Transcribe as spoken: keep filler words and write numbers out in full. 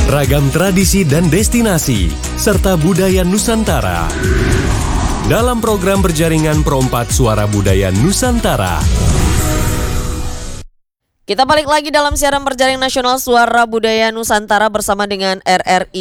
ragam tradisi dan destinasi, serta budaya Nusantara. Dalam program berjaringan Perompak Suara Budaya Nusantara. Kita balik lagi dalam siaran berjaring nasional Suara Budaya Nusantara bersama dengan R R I